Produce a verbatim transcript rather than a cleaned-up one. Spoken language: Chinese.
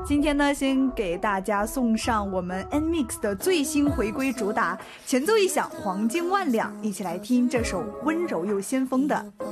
今天呢，先给大家送上我们 N Mix 的最新回归主打，前奏一响，黄金万两，一起来听这首温柔又先锋的